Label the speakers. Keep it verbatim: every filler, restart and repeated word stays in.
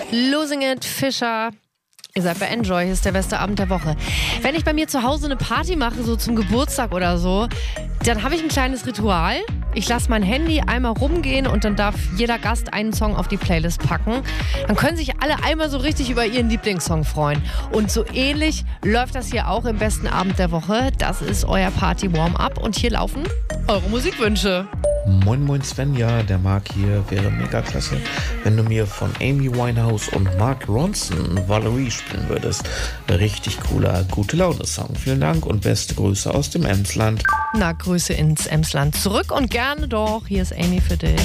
Speaker 1: Losing It, Fischer. Ihr seid bei Enjoy, hier ist der beste Abend der Woche. Wenn ich bei mir zu Hause eine Party mache, so zum Geburtstag oder so, dann habe ich ein kleines Ritual. Ich lasse mein Handy einmal rumgehen und dann darf jeder Gast einen Song auf die Playlist packen. Dann können sich alle einmal so richtig über ihren Lieblingssong freuen. Und so ähnlich läuft das hier auch im besten Abend der Woche. Das ist euer Party-Warm-Up und hier laufen eure Musikwünsche.
Speaker 2: Moin Moin Svenja, der Marc hier. Wäre mega klasse, wenn du mir von Amy Winehouse und Mark Ronson Valerie spielen würdest. Richtig cooler, gute Laune-Song. Vielen Dank und beste Grüße aus dem Emsland.
Speaker 1: Na, Grüße ins Emsland zurück und gerne doch. Hier ist Amy für dich.